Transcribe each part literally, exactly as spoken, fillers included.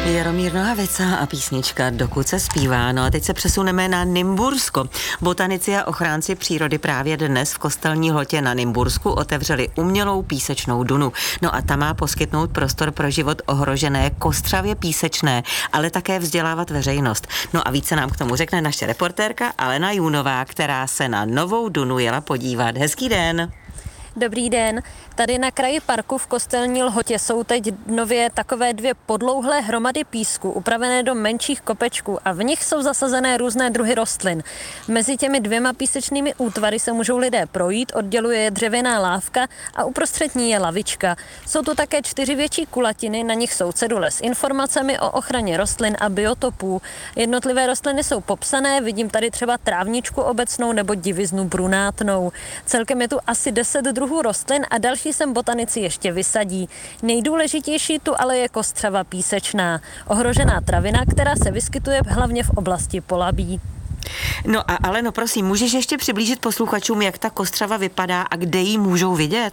Jaromír Nohavica a písnička Dokud se zpívá. No a teď se přesuneme na Nymbursko. Botanici a ochránci přírody právě dnes v Kostelní Lhotě na Nymbursku otevřeli umělou písečnou dunu. No a ta má poskytnout prostor pro život ohrožené kostřavě písečné, ale také vzdělávat veřejnost. No a více nám k tomu řekne naše reportérka Alena Junová, která se na novou dunu jela podívat. Hezký den. Dobrý den. Tady na kraji parku v Kostelní Lhotě jsou teď nově takové dvě podlouhlé hromady písku, upravené do menších kopečků a v nich jsou zasazené různé druhy rostlin. Mezi těmi dvěma písečnými útvary se můžou lidé projít, odděluje je dřevěná lávka a uprostřed ní je lavička. Jsou tu také čtyři větší kulatiny, na nich jsou cedule s informacemi o ochraně rostlin a biotopů. Jednotlivé rostliny jsou popsané, vidím tady třeba trávničku obecnou nebo diviznu brunátnou. Celkem je tu asi deset druhů rostlin a další sem botanici ještě vysadí. Nejdůležitější tu ale je kostřava písečná, ohrožená travina, která se vyskytuje hlavně v oblasti Polabí. No a Aleno, prosím, můžeš ještě přiblížit posluchačům, jak ta kostřava vypadá a kde ji můžou vidět?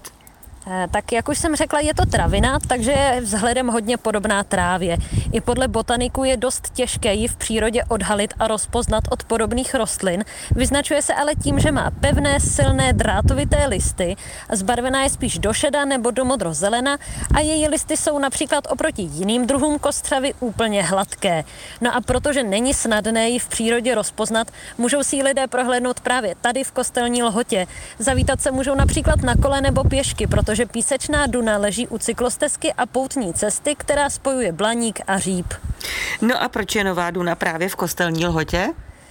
Tak jak už jsem řekla, je to travina, takže je vzhledem hodně podobná trávě. I podle botaniků je dost těžké ji v přírodě odhalit a rozpoznat od podobných rostlin. Vyznačuje se ale tím, že má pevné, silné drátovité listy, zbarvená je spíš do šeda nebo do modrozelena a její listy jsou například oproti jiným druhům kostřavy úplně hladké. No a protože není snadné ji v přírodě rozpoznat, můžou si ji lidé prohlédnout právě tady v Kostelní Lhotě. Zavítat se můžou například na kole nebo pěšky, protože že písečná duna leží u cyklostezky a poutní cesty, která spojuje Blaník a Říp. No a proč je nová duna právě v Kostelní Lhotě?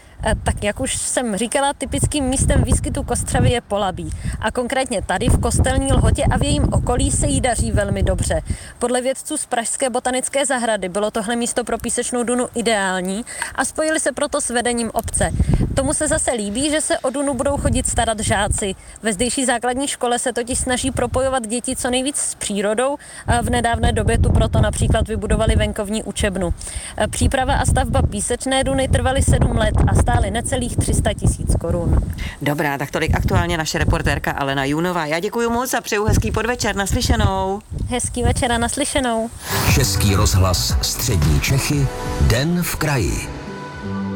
Tak jak už jsem říkala, typickým místem výskytu kostřavy je Polabí. A konkrétně tady v Kostelní Lhotě a v jejím okolí se jí daří velmi dobře. Podle vědců z Pražské botanické zahrady bylo tohle místo pro písečnou dunu ideální a spojili se proto s vedením obce. Tomu se zase líbí, že se o dunu budou chodit starat žáci. Ve zdejší základní škole se totiž snaží propojovat děti co nejvíc s přírodou a v nedávné době tu proto například vybudovali venkovní učebnu. Příprava a stavba písečné duny trvaly sedm let a stály necelých tři sta tisíc korun. Dobrá, tak tolik aktuálně naše reportérka Alena Junová. Já děkuji moc a přeju hezký podvečer, naslyšenou. Hezký večer a naslyšenou. Český rozhlas Střední Čechy, Den v kraji.